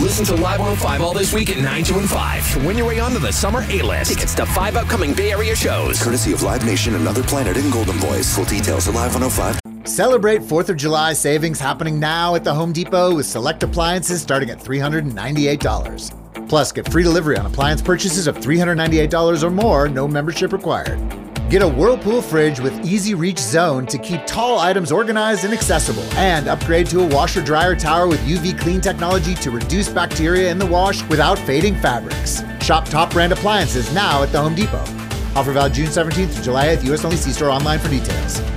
Listen to Live 105 all this week at 9, 2, and 5 to win your way onto the Summer A-List. Tickets to 5 upcoming Bay Area shows. Courtesy of Live Nation, Another Planet, and Golden Voice. Full details at Live 105. Celebrate 4th of July savings happening now at the Home Depot with select appliances starting at $398. Plus, get free delivery on appliance purchases of $398 or more, no membership required. Get a Whirlpool fridge with Easy Reach Zone to keep tall items organized and accessible. And upgrade to a washer-dryer tower with UV clean technology to reduce bacteria in the wash without fading fabrics. Shop top brand appliances now at the Home Depot. Offer valid June 17th to July 8th. U.S. only. See store online for details.